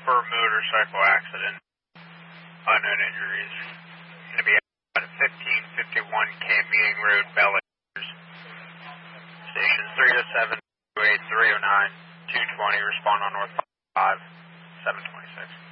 for a motorcycle accident. Unknown injuries. Going to be at 1551 Camp Meeting Road, Bel Air. Stations 307, 28309, 220. Respond on North 5, 726.